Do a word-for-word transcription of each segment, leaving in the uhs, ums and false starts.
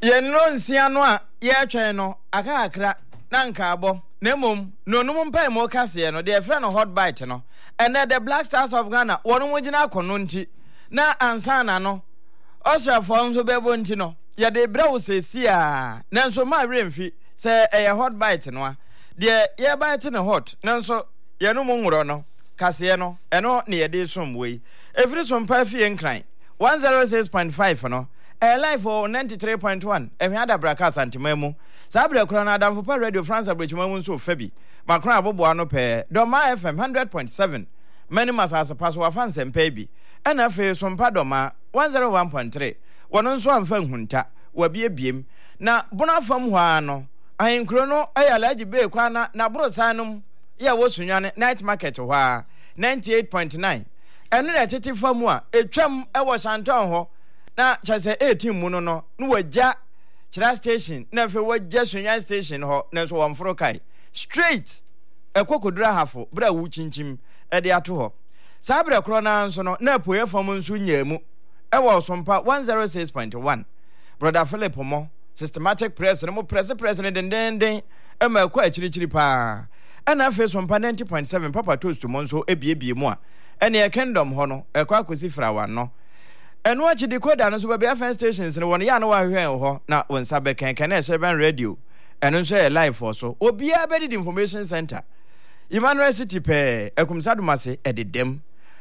Ye no nsia no a ye atwen no aka akra na nka abo na mom no no mpa mo kase no de friend no hot bite no and the Black Stars of Ghana wono mo gina akono nti na ansana no Australia nso bebo nti no ye de brew sesi a na nso ma remfi se e hot bite no a de ye bite no hot na nso ye no mo nworo no kase no eno na ye de som we efiri som pa fie nkran one oh six point five no a live for ninety-three point one ehwe ada broadcast antimamu sabre kro na adamfo pa Radio France abrochimamu nso fabi makron abobo ano pe Doma F M one hundred point seven many masasa paso wa fanse mpa bi ena fe so mpa Doma one oh one point three wono nso amfa nhunta wa biebiem na bona fam hwa no ahenkro no ayalaji be kwa na na brosanum ya wosunwane night market hwa ninety-eight point nine eno na tete fam a etwam e wo Shanton ho na chase eighteen mu no no no wagya chira station na fe wagya Sunyan station ho na so wamforo kai straight ekokodura hafo bra wu chinchim e de ato ho sabra kro na nso no na poye fam nso nyamu e wo sompa one oh six point one brother Philip mo systematic press no mo press president den den e ma kwa chirichiri pa e na fe sompa ninety point seven papa toast mo nso e biebie mu a e ne kingdom ho no e kwa akosi frawa no eno achi decoder no so be F M stations no won ya no wa hwen ho na wonsa be kenken na Sheban radio eno nso e live for so obia be the information center Emmanuel City pe ekumsadumase ededem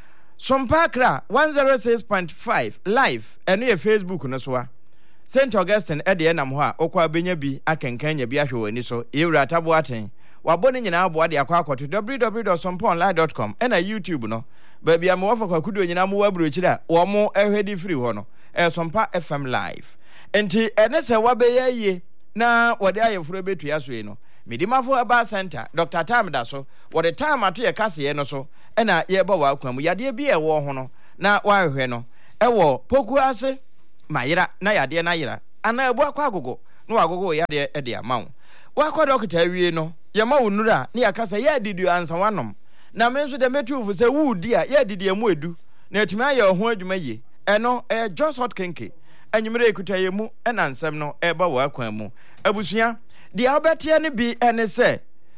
sompa kra one oh six point five live eno ye Facebook no so a Saint Augustine ede enam ho a okwa benya bi akenkanya bi ahwe wani so ewura tabo aten wabone nyina abo ade akwa akoto w w w dot somponline dot com ena YouTube no ba bia mo wafa kwakudo nyina mo wabro chira wo mo ehwedi free ho no e sompa F M live enti ene se wabeya ye na wode ayefuro betu yaso no midimafo aba center Doctor Tam da so wode time ato ye kase ye no so ena ye ba wa akwamu yade bi e wo ho no na wahwe no e wo poku ase mayira na yade na yira ana ebu akwa agogo no agogo yade e de amawo wakwa doctor awie no ye ma wonura na yakasa ye didu ansa wanom na me nso de metufu se wudi a ye didi emu edu na etumi aye ho adwuma ye eno e just hot kenke anyimere ekuta ye mu ena nsem no e ba wa akwan mu abusua de abetia ne bi ene se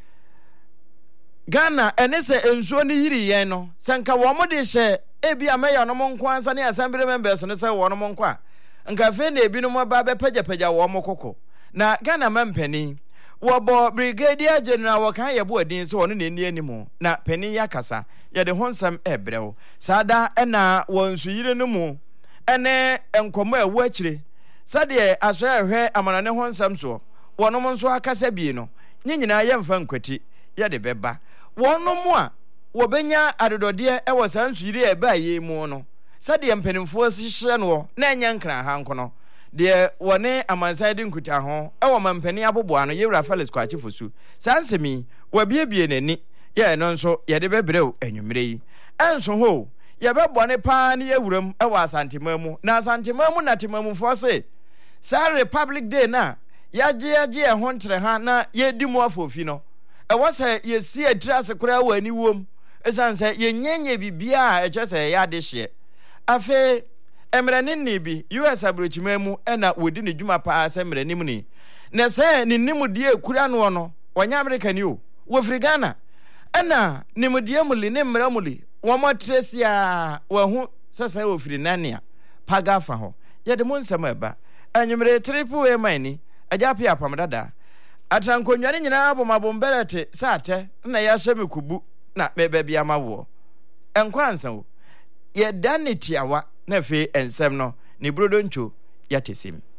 Ghana ene se ensuo ni yiri yen no senka wo mo de hye e bi ameya no mo nko ansa ne assembly members no se wo no mo nko a nka fe na ebi no mo ba be pagya wo mo kokko na Ghana mampani wobo Brigadier General wakan yebo adin so ono ne ni animu na pani yakasa ye de honsam ebrew sada ena wonsu yire no mu ene enkomo ewu akire sade aso ehwe amanane honsam so wono mo nso akasa bi no nyinyina ye mfa nkwati ye de beba wono mu a wobenya adodode e wo sansu yire e ba ye mu no sade mpanimfo sihye no na enya nkran ha nkono de wone amansai din kuta ho e wo mampani aboboa no yewura Felix kwachi fosu sansemi wabiebie nani ye no nso ye de bebrew anwumre yi enso ho ye bebo ne pa ne yewuram e wo asantemamu na asantemamu na temamu fo se sa Republic Day na yaje yaje e ho ntre ha na ye di mu afofi no e wo se ye si adrase kura wa ni wom esanse ye nyenye bibia a e chese ya de hye afi emrani ni bi U S abrochimamu ena wodi ne dwuma pa asemrani mu ni na se ni nimudie kura no no wanya America ni o wo firi Ghana ena nimudie muli ne mramuli wo motresia wo hu sese wo firi nania pagafa ho ye de mo nsema eba anyumre triple e mani ajapi apamdada atrankonware nyina abomabomberete sate na ya hyeme kubu na mebe bia mawo enkwansa wo ye danetiawa na fe ensem no ni brodo ncho yatesim